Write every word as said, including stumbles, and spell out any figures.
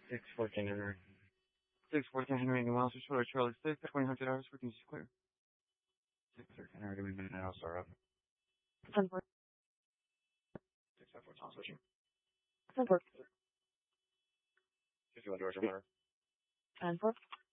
six fourteen Henry. six fourteen Henry, New Miles, Charlie, Charlie six, twenty hundred hours, freaking clear. six thirteen Henry, give me a minute and I'll start up. ten four. six five four, Tom switching. ten four. fifty-one doors or more. ten four.